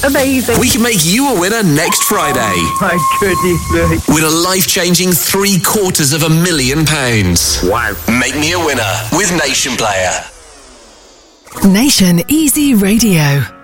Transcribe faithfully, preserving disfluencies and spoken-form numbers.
amazing. We can make you a winner next Friday. My goodness me. Win a life-changing three quarters of a million pounds. Wow. Make me a winner with Nation Player. Nation Easy Radio.